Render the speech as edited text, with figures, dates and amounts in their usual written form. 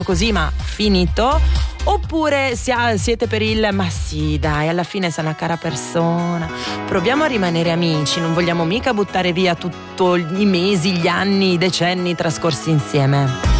così ma finito, oppure siete per il ma sì dai, alla fine sei una cara persona, proviamo a rimanere amici, non vogliamo mica buttare via tutti i mesi, gli anni, i decenni trascorsi insieme.